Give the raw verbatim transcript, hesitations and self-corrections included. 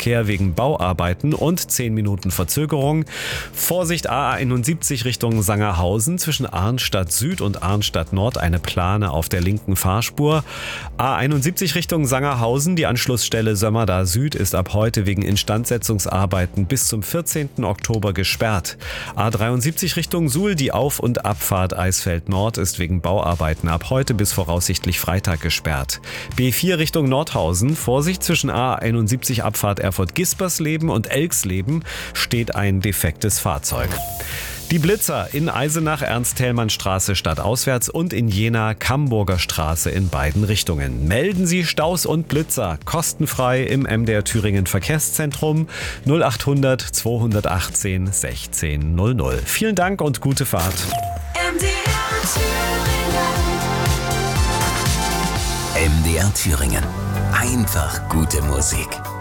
Verkehr wegen Bauarbeiten und zehn Minuten Verzögerung. Vorsicht A einundsiebzig Richtung Sangerhausen zwischen Arnstadt Süd und Arnstadt Nord eine Plane auf der linken Fahrspur. A einundsiebzig Richtung Sangerhausen, die Anschlussstelle Sömmerda Süd ist ab heute wegen Instandsetzungsarbeiten bis zum vierzehnten Oktober gesperrt. A dreiundsiebzig Richtung Suhl, die Auf- und Abfahrt Eisfeld Nord ist wegen Bauarbeiten ab heute bis voraussichtlich Freitag gesperrt. B vier Richtung Nordhausen, Vorsicht zwischen A einundsiebzig Abfahrt Erfurt-Gispersleben und Elksleben steht ein defektes Fahrzeug. Die Blitzer in Eisenach Ernst-Thälmann-Straße stadtauswärts und in Jena Kamburger Straße in beiden Richtungen. Melden Sie Staus und Blitzer kostenfrei im M D R Thüringen Verkehrszentrum null achthundert zweihundertachtzehn sechzehn null null. Vielen Dank und gute Fahrt. M D R Thüringen. M D R Thüringen. Einfach gute Musik.